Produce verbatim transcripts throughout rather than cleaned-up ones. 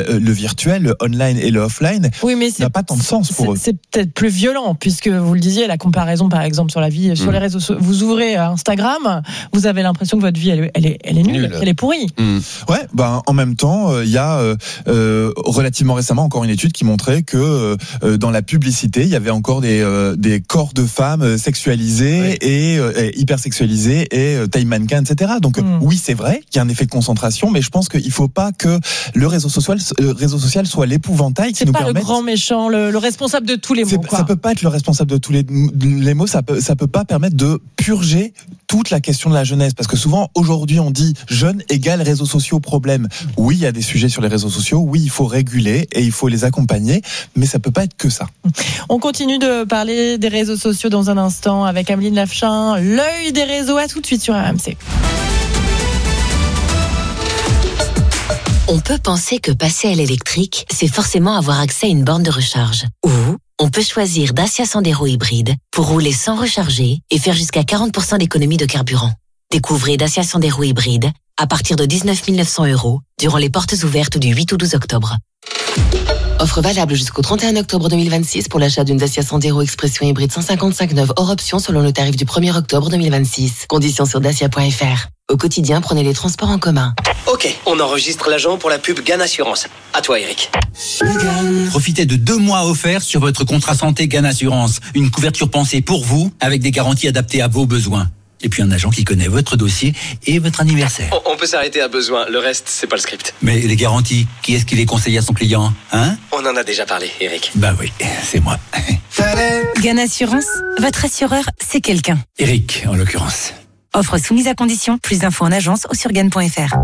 euh, le virtuel, le online et le offline oui, mais n'a pas tant de sens pour c'est, eux. C'est peut-être plus violent, puisque vous le disiez, la comparaison, par exemple, sur la vie, sur mmh. les réseaux sociaux. Vous ouvrez Instagram, vous avez l'impression que votre vie, elle, elle, est, elle est nulle, Nul. elle est pourrie. Mmh. Ouais, ben, en même temps, il euh, y a euh, euh, relativement récemment encore une étude qui montrait que euh, dans la publicité, il y avait encore des, euh, des corps de femmes sexualisés oui. et, euh, et hypersexualisés et euh, taille mannequin, et cetera. Donc mmh. oui, c'est vrai qu'il y a un effet de concentration, mais je pense qu'il faut pas que le réseau social, le réseau social soit l'épouvantail qui c'est nous pas permette. Le grand méchant, le, le responsable de tous les maux. Quoi. Ça peut pas être le responsable de tous les, les maux. Ça peut, ça peut pas permettre de purger toute la question de la jeunesse, parce que souvent aujourd'hui on dit jeune égale réseaux sociaux problème. Oui, il y a des sujets sur les réseaux sociaux. Oui, il faut réguler et il faut les accompagner, mais ça peut pas être que ça. On continue de parler des réseaux sociaux dans un instant avec Ameline Lafchin, l'œil des réseaux. À tout de suite sur R M C. On peut penser que passer à l'électrique, c'est forcément avoir accès à une borne de recharge. Ou on peut choisir Dacia Sandero hybride pour rouler sans recharger et faire jusqu'à quarante pour cent d'économie de carburant. Découvrez Dacia Sandero hybride à partir de dix-neuf mille neuf cents euros durant les portes ouvertes du huit au douze octobre. Offre valable jusqu'au trente et un octobre deux mille vingt-six pour l'achat d'une Dacia Sandero Expression hybride cent cinquante-cinq neuve hors option selon le tarif du premier octobre deux mille vingt-six. Conditions sur dacia point f r. Au quotidien, prenez les transports en commun. Ok, on enregistre l'agent pour la pub Gan Assurance. À toi, Eric. Profitez de deux mois offerts sur votre contrat santé Gan Assurance. Une couverture pensée pour vous, avec des garanties adaptées à vos besoins. Et puis un agent qui connaît votre dossier et votre anniversaire. On, on peut s'arrêter à besoin, le reste, c'est pas le script. Mais les garanties, qui est-ce qui les conseille à son client, hein? On en a déjà parlé, Eric. Bah oui, c'est moi. Gan Assurance, votre assureur, c'est quelqu'un. Eric, en l'occurrence. Offre soumise à condition. Plus d'infos en agence ou sur gan point f r.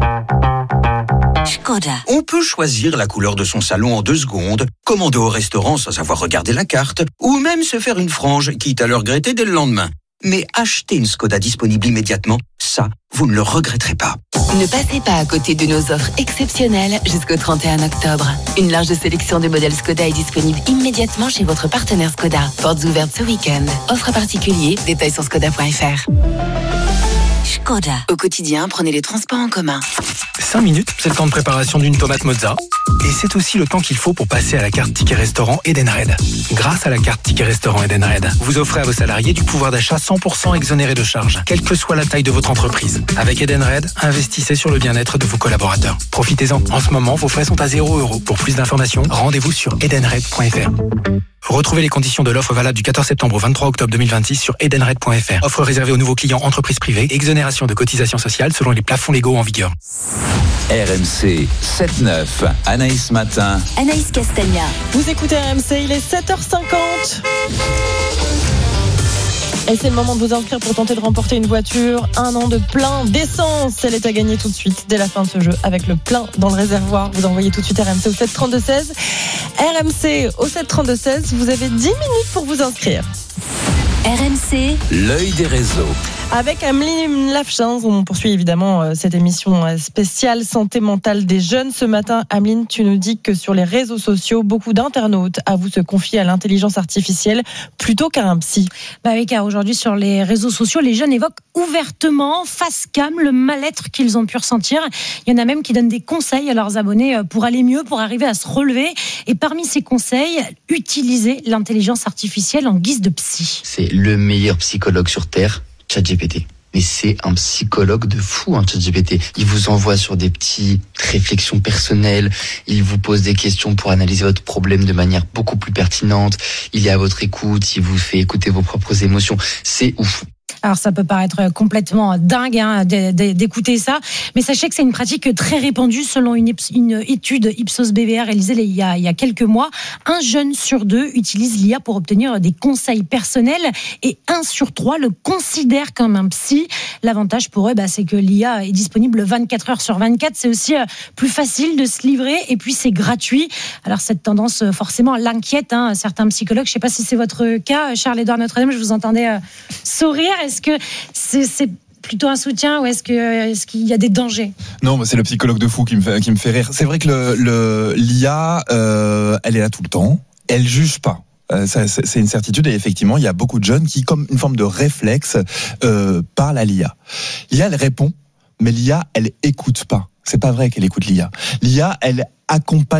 Škoda. On peut choisir la couleur de son salon en deux secondes, commander au restaurant sans avoir regardé la carte, ou même se faire une frange, quitte à le regretter dès le lendemain. Mais acheter une Škoda disponible immédiatement, ça, vous ne le regretterez pas. Ne passez pas à côté de nos offres exceptionnelles jusqu'au trente et un octobre. Une large sélection de modèles Škoda est disponible immédiatement chez votre partenaire Škoda. Portes ouvertes ce week-end. Offre particulier, détails sur škoda point f r. Škoda. Au quotidien, prenez les transports en commun. cinq minutes, c'est le temps de préparation d'une tomate mozza. Et c'est aussi le temps qu'il faut pour passer à la carte Ticket Restaurant Edenred. Grâce à la carte Ticket Restaurant Edenred, vous offrez à vos salariés du pouvoir d'achat cent pour cent exonéré de charges, quelle que soit la taille de votre entreprise. Avec Edenred, investissez sur le bien-être de vos collaborateurs. Profitez-en. En ce moment, vos frais sont à zéro euro. Pour plus d'informations, rendez-vous sur edenred point f r. Retrouvez les conditions de l'offre valable du quatorze septembre au vingt-trois octobre deux mille vingt-six sur edenred point f r. Offre réservée aux nouveaux clients entreprises privées. Exonération de cotisations sociales selon les plafonds légaux en vigueur. R M C sept neuf, Anaïs Matin. Anaïs Castagna. Vous écoutez R M C, il est sept heures cinquante. Et c'est le moment de vous inscrire pour tenter de remporter une voiture. Un an de plein d'essence. Elle est à gagner tout de suite dès la fin de ce jeu avec le plein dans le réservoir. Vous envoyez tout de suite R M C au sept trente-deux seize. R M C au sept trente-deux seize. Vous avez dix minutes pour vous inscrire. R M C, l'œil des réseaux. Avec Ameline Lafchin, on poursuit évidemment cette émission spéciale santé mentale des jeunes. Ce matin, Ameline, tu nous dis que sur les réseaux sociaux, beaucoup d'internautes avouent se confier à l'intelligence artificielle plutôt qu'à un psy. Bah oui, car aujourd'hui sur les réseaux sociaux, les jeunes évoquent ouvertement, face cam, le mal-être qu'ils ont pu ressentir. Il y en a même qui donnent des conseils à leurs abonnés pour aller mieux, pour arriver à se relever. Et parmi ces conseils, utiliser l'intelligence artificielle en guise de psy. C'est le meilleur psychologue sur Terre. ChatGPT. Mais c'est un psychologue de fou, hein, ChatGPT. Il vous envoie sur des petites réflexions personnelles. Il vous pose des questions pour analyser votre problème de manière beaucoup plus pertinente. Il est à votre écoute. Il vous fait écouter vos propres émotions. C'est ouf. Alors ça peut paraître complètement dingue hein, d'écouter ça, mais sachez que c'est une pratique très répandue selon une, une étude Ipsos B V R réalisée il y, a, il y a quelques mois. Un jeune sur deux utilise l'I A pour obtenir des conseils personnels et un sur trois le considère comme un psy. L'avantage pour eux, bah, c'est que l'I A est disponible vingt-quatre heures sur vingt-quatre. C'est aussi plus facile de se livrer et puis c'est gratuit. Alors cette tendance forcément l'inquiète hein, certains psychologues. Je ne sais pas si c'est votre cas, Charles-Édouard Notre-Dame, je vous entendais euh, sourire. Est-ce que c'est, c'est plutôt un soutien ou est-ce, que, est-ce qu'il y a des dangers ? Non, mais c'est le psychologue de fou qui me fait, qui me fait rire. C'est vrai que le, le, l'I A, euh, elle est là tout le temps. Elle juge pas. Euh, ça, c'est, c'est une certitude et effectivement, il y a beaucoup de jeunes qui, comme une forme de réflexe, euh, parlent à l'I A. L'I A, elle répond, mais l'I A, elle écoute pas. C'est pas vrai qu'elle écoute l'I A. L'I A, elle accompagne